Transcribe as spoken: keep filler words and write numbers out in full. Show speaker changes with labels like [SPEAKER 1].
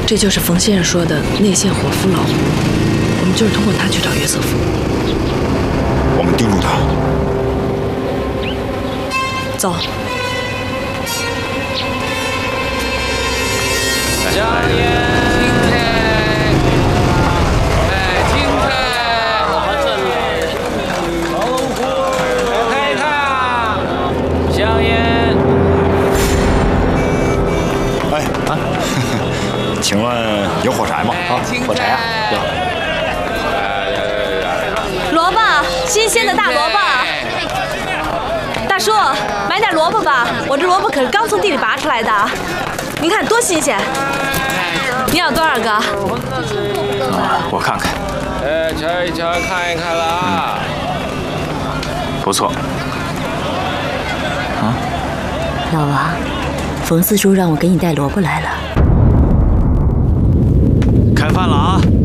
[SPEAKER 1] 这就是冯先生说的内线伙夫老胡，我们就是通过他去找约瑟夫。
[SPEAKER 2] 我们盯住他。
[SPEAKER 1] 走。
[SPEAKER 3] 香烟，青菜，哎，青菜，老虎，开卡，香烟。
[SPEAKER 2] 哎啊，请问有火柴吗？
[SPEAKER 3] 啊，火柴啊，有。
[SPEAKER 4] 萝卜，新鲜的大萝卜。大叔，买点萝卜吧，我这萝卜可是刚从地里拔出来的，您看多新鲜。你要多少个？
[SPEAKER 5] 啊，我看看。
[SPEAKER 3] 呃，瞧一瞧，看一看了啊。
[SPEAKER 5] 嗯、不错。啊，
[SPEAKER 6] 老王，冯四叔让我给你带萝卜来了。
[SPEAKER 5] 开饭了啊！